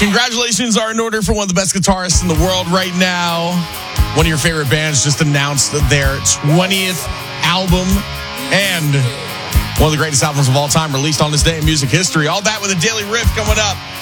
Congratulations are in order for one of the best guitarists in the world right now. One of your favorite bands just announced their 20th album and one of the greatest albums of all time released on this day in music history. All that with a Daily Riff coming up.